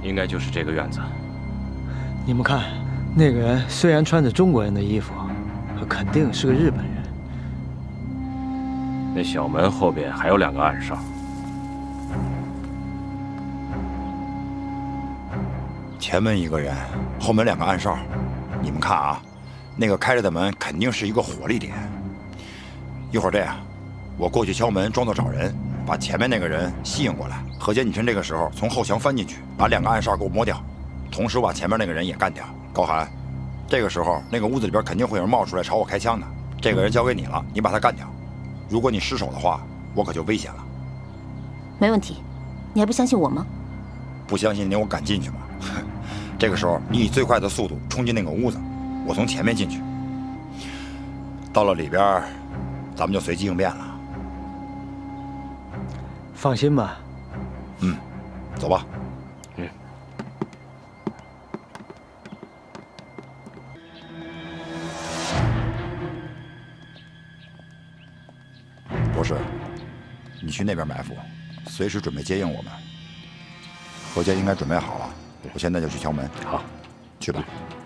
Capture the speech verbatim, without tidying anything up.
应该就是这个院子。 你们看，那个人虽然穿着中国人的衣服，可肯定是个日本人。 那小门后边还有两个暗哨。 前门一个人，后门两个暗哨。你们看啊，那个开着的门肯定是一个火力点。一会儿这样，我过去敲门，装作找人，把前面那个人吸引过来。何姐，你趁这个时候从后墙翻进去，把两个暗哨给我摸掉，同时把前面那个人也干掉。高寒，这个时候那个屋子里边肯定会有人冒出来朝我开枪的，这个人交给你了，你把他干掉。如果你失手的话，我可就危险了。 没问题，你还不相信我吗？ 不相信你，我敢进去吗？这个时候，你以最快的速度冲进那个屋子，我从前面进去。到了里边，咱们就随机应变了。 放心吧。 嗯，走吧。 嗯。 博士，你去那边埋伏，随时准备接应我们。何姐应该准备好了，我现在就去敲门。 好， 去吧。 嗯